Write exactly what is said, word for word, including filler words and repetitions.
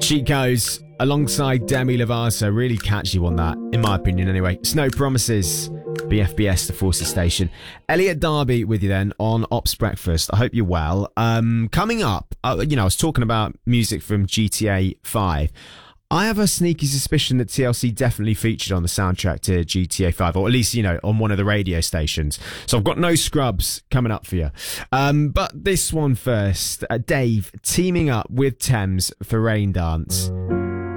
She goes alongside Demi Lovato. Really catchy one, that, in my opinion anyway. Snow Promises, B F B S, the Forces Station. Elliot Darby with you then on Ops Breakfast. I hope you're well. Um, coming up, uh, you know, I was talking about music from G T A five. I have a sneaky suspicion that T L C definitely featured on the soundtrack to G T A five, or at least, you know, on one of the radio stations. So I've got no scrubs coming up for you. Um, but this one first. Uh, Dave teaming up with Thames for Rain Dance.